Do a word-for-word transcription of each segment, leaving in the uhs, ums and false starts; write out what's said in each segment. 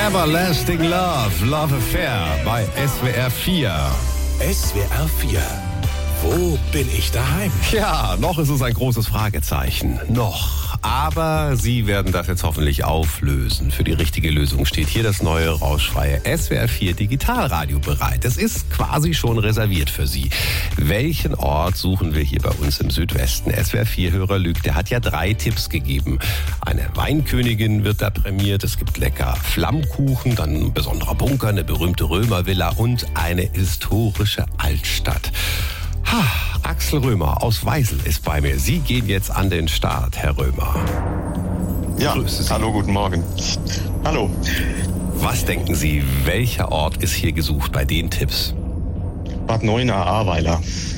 Everlasting Love, Love Affair bei S W R vier. S W R vier. Wo bin ich daheim? Ja, noch ist es ein großes Fragezeichen. Noch. Aber Sie werden das jetzt hoffentlich auflösen. Für die richtige Lösung steht hier das neue rauschfreie S W R vier Digitalradio bereit. Es ist quasi schon reserviert für Sie. Welchen Ort suchen wir hier bei uns im Südwesten? S W R vier-Hörer Lüg, der hat ja drei Tipps gegeben. Eine Weinkönigin wird da prämiert, es gibt lecker Flammkuchen, dann ein besonderer Bunker, eine berühmte Römervilla und eine historische Altstadt. Ha, Axel Römer aus Weisel ist bei mir. Sie gehen jetzt an den Start, Herr Römer. Ja, hallo, guten Morgen. Hallo. Was denken Sie, welcher Ort ist hier gesucht bei den Tipps? Bad Neuenahr-Ahrweiler.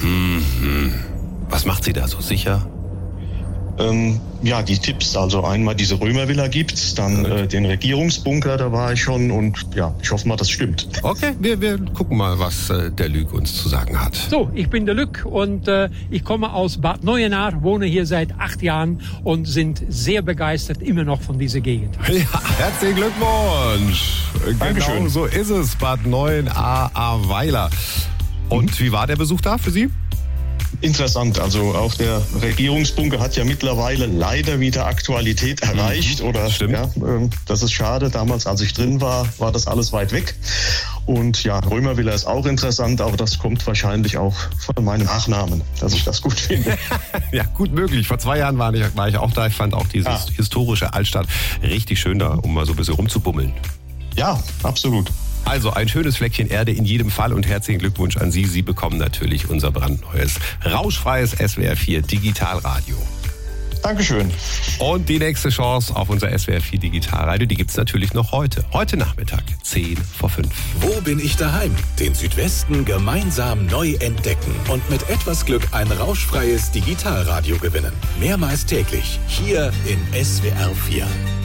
Mhm. Was macht Sie da so sicher? Ähm, ja, die Tipps, also einmal diese Römervilla gibt's, dann äh, den Regierungsbunker, da war ich schon und ja, ich hoffe mal, das stimmt. Okay, wir, wir gucken mal, was äh, der Lüg uns zu sagen hat. So, ich bin der Lüg und äh, ich komme aus Bad Neuenahr, wohne hier seit acht Jahren und sind sehr begeistert immer noch von dieser Gegend. Ja, herzlichen Glückwunsch. Dankeschön. Genau so ist es, Bad Neuenahr-Ahrweiler. Und mhm. wie war der Besuch da für Sie? Interessant, also auch der Regierungsbunker hat ja mittlerweile leider wieder Aktualität erreicht. Mhm, oder stimmt. Ja, das ist schade. Damals, als ich drin war, war das alles weit weg. Und ja, Römervilla ist auch interessant, aber das kommt wahrscheinlich auch von meinem Nachnamen, dass ich das gut finde. Ja, gut möglich. Vor zwei Jahren war ich, war ich auch da. Ich fand auch diese ah. historische Altstadt richtig schön da, um mal so ein bisschen rumzubummeln. Ja, absolut. Also ein schönes Fleckchen Erde in jedem Fall und herzlichen Glückwunsch an Sie. Sie bekommen natürlich unser brandneues, rauschfreies S W R vier Digitalradio. Dankeschön. Und die nächste Chance auf unser S W R vier Digitalradio, die gibt's natürlich noch heute. Heute Nachmittag, zehn vor fünf. Wo bin ich daheim? Den Südwesten gemeinsam neu entdecken und mit etwas Glück ein rauschfreies Digitalradio gewinnen. Mehrmals täglich hier in S W R vier.